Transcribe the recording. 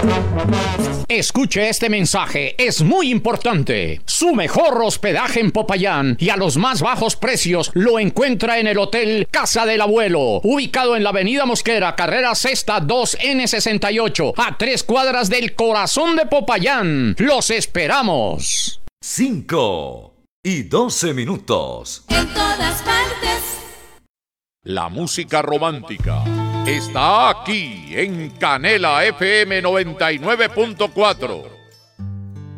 Escuche este mensaje, es muy importante. Su mejor hospedaje en Popayán y a los más bajos precios lo encuentra en el Hotel Casa del Abuelo, ubicado en la Avenida Mosquera, carrera sexta 2N68, a 3 cuadras del corazón de Popayán. ¡Los esperamos! 5:12. En todas partes. La música romántica está aquí en Canela FM 99.4.